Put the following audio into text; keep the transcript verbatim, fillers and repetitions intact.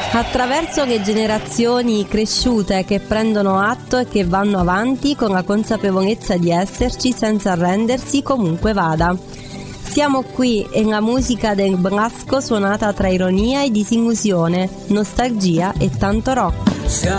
attraverso le generazioni cresciute che prendono atto e che vanno avanti con la consapevolezza di esserci senza arrendersi comunque vada. Siamo qui e la musica del Blasco suonata tra ironia e disillusione, nostalgia e tanto rock.